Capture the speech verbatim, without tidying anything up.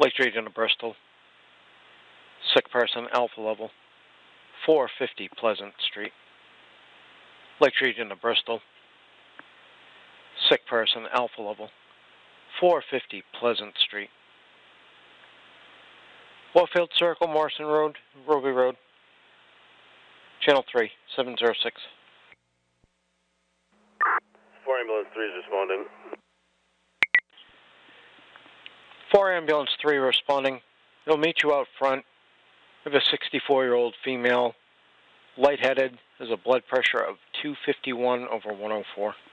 Lake Region of Bristol. Sick person, alpha level, four fifty Pleasant Street. Lake Region of Bristol. Sick person, alpha level, four fifty Pleasant Street. Warfield Circle, Morrison Road, Roby Road. Channel three, seven zero six. four Ambulance three is responding. four Ambulance three responding. They'll meet you out front. We have a sixty-four-year-old female, lightheaded, has a blood pressure of two fifty-one over one oh four.